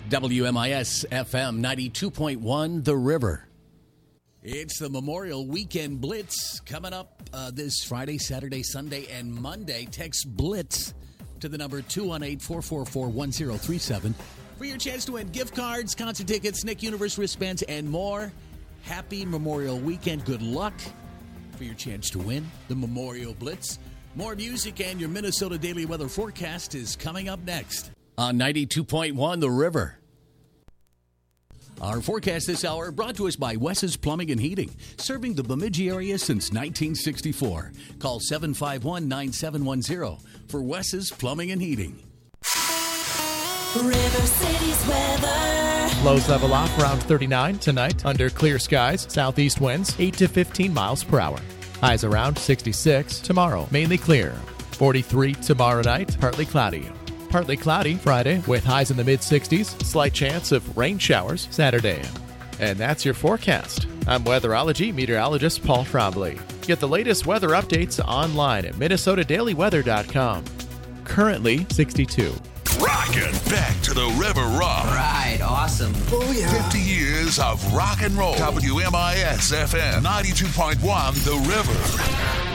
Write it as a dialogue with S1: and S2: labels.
S1: WMIS FM 92.1 The River. It's the Memorial Weekend Blitz coming up this Friday, Saturday, Sunday, and Monday. Text BLITZ to the number 218-444-1037 for your chance to win gift cards, concert tickets, Nick Universe wristbands, and more. Happy Memorial Weekend. Good luck for your chance to win the Memorial Blitz. More music and your Minnesota Daily Weather Forecast is coming up next on 92.1 The River. Our forecast this hour brought to us by Wes's Plumbing and Heating, serving the Bemidji area since 1964. Call 751-9710 for Wes's Plumbing and Heating.
S2: River City's weather.
S3: Lows level off around 39 tonight under clear skies. Southeast winds 8 to 15 miles per hour. Highs around 66 tomorrow, mainly clear. 43 tomorrow night, partly cloudy. Partly cloudy Friday with highs in the mid-60s. Slight chance of rain showers Saturday. And that's your forecast. I'm weatherology meteorologist Paul Trombley. Get the latest weather updates online at minnesotadailyweather.com. Currently 62.
S4: Rockin' back to the River Rock.
S5: Right, awesome.
S4: Oh, yeah. 50 years of rock and roll. WMIS FM 92.1 The River.